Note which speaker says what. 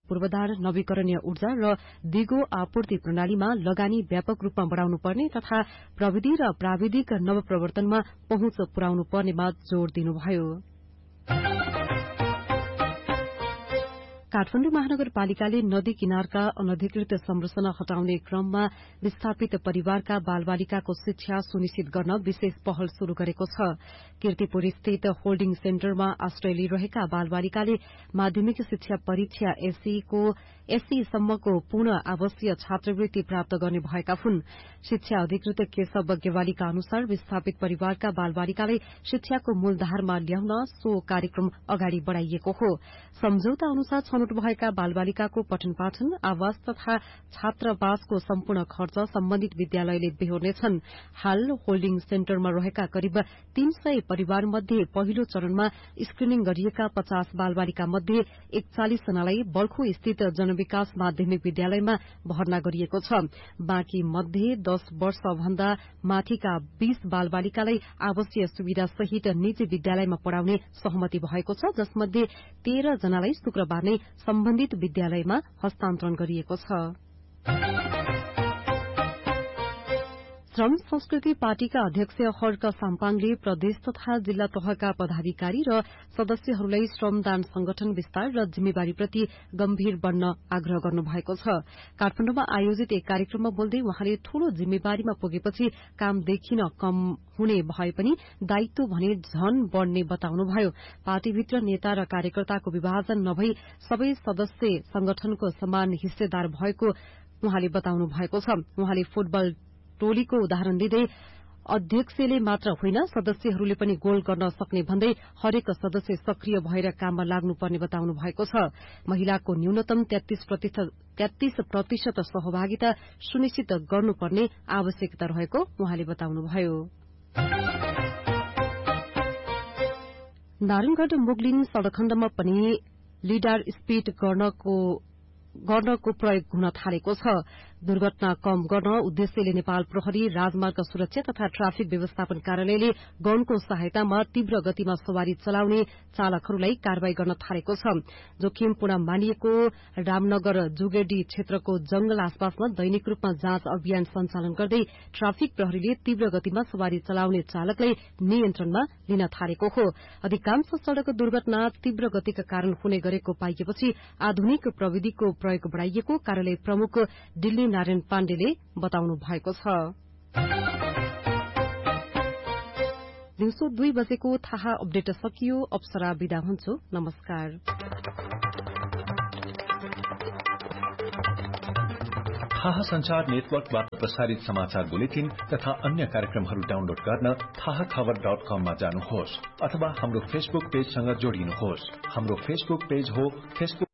Speaker 1: पूर्वाधार, नवीकरणीय ऊर्जा र दिगो आपूर्ति प्रणालीमा लगानी व्यापक रूपमा बढ़ाउनुपर्ने तथा प्रविधि र प्राविधिक नवप्रवर्तनमा पहुँच पुर्याउनु पर्नेमा जोड़ दिनुभयो। काठमाडौँ महानगरपालिकाले नदी किनारका अनधिकृत संरचना हटाउने क्रममा विस्थापित परिवारका बालबालिकाको शिक्षा सुनिश्चित गर्न विशेष पहल शुरू गरेको छ। कीर्तिपुर स्थित होल्डिङ सेन्टरमा आश्रय लिइरहेका बालबालिकाले माध्यमिक शिक्षा परीक्षा एसई सम्मको पूर्ण आवासीय छात्रवृत्ति प्राप्त गर्ने भएका हुन्। शिक्षा अधिकृत केशव गेवालीका अनुसार विस्थापित परिवारका बालबालिकालाई शिक्षाको मूलधारमा ल्याउन सो कार्यक्रम अगाडि बढ़ाइएको हो। सम्झौता अनुसार छनौट भएका बालबालिकाको पठन पाठन, आवास तथा छात्रावासको सम्पूर्ण खर्च सम्बन्धित विद्यालयले बेहोर्नेछन्। हाल होल्डिङ सेन्टरमा रहेका करिब 300 परिवार मध्ये पहिलो चरणमा स्क्रिनिङ गरिएका 50 बालबालिका मध्ये 41 जनालाई बल्खु स्थित जनविकास माध्यमिक विद्यालयमा भर्ना गरिएको छ। बाँकी मध्ये 10 वर्ष भन्दा माथिका 20 बालबालिकालाई आवासीय सुविधा सहित निजी विद्यालयमा पढ़ाउने सहमति भएको छ, जसमध्ये 13 जनालाई शुक्रबार नै सम्बन्धित विद्यालयमा हस्तान्तरण गरिएको छ। श्रम संस्कृति पार्टीका अध्यक्ष हर्क साम्पाङले प्रदेश तथा जिल्ला तहका पदाधिकारी र सदस्यहरूलाई श्रमदान संगठन विस्तार र जिम्मेवारीप्रति गम्भीर बन्न आग्रह गर्नुभएको छ। काठमाडौँमा आयोजित एक कार्यक्रममा बोल्दै उहाँले ठूलो जिम्मेवारीमा पुगेपछि काम देखिन कम हुने भए पनि दायित्व भने झन बढ़ने बताउनुभयो। पार्टीभित्र नेता र कार्यकर्ताको विभाजन नभई सबै सदस्य संगठनको समान हिस्सेदार भएको उहाँले बताउनु भएको छ। उहाँले फुटबल टोलीको उदाहरण दिँदै अध्यक्षले मात्र होइन सदस्यहरूले पनि गोल गर्न सक्ने भन्दै हरेक सदस्य सक्रिय भएर काममा लाग्नुपर्ने बताउनु भएको छ। महिलाको न्यूनतम 33% सहभागिता सुनिश्चित गर्नुपर्ने आवश्यकता रहेको उहाँले बताउनुभयो। नारायणगढ़ मुगलिङ सड़क खण्डमा पनि लिडार स्पीड गर्नको प्रयोग हुन थालेको छ। दुर्घटना कम गर्न उद्देश्यले नेपाल प्रहरी, राजमार्ग सुरक्षा तथा ट्राफिक व्यवस्थापन कार्यालयले गनको सहायतामा तीव्र गतिमा सवारी चलाउने चालकहरूलाई कार्यवाही गर्न थालेको छ। जोखिमपूर्ण मानिएको रामनगर जुगेडी क्षेत्रको जंगल आसपासमा दैनिक रूपमा जाँच अभियान सञ्चालन गर्दै ट्राफिक प्रहरीले तीव्र गतिमा सवारी चलाउने चालकलाई नियन्त्रणमा लिन थालेको हो। अधिकांश सड़क दुर्घटना तीव्र गतिका कारण हुने गरेको पाइएपछि आधुनिक प्रविधिको प्रयोग बढ़ाइएको कार्यालय प्रमुख दिल्ली नारायण पाण्डेले बताउनु भएको छ। दिउँसो 2 बजेको थाहा अपडेट सकियो। अप्सरा बिदा हुन्छु। नमस्कार।
Speaker 2: थाहा संचार नेटवर्कबाट प्रसारित समाचार बुलेटिन तथा अन्य कार्यक्रमहरू डाउनलोड गर्न थाहाखबर.com मा जानुहोस् अथवा हाम्रो फेसबुक पेजसँग जोडिनुहोस्। हाम्रो फेसबुक पेज हो Facebook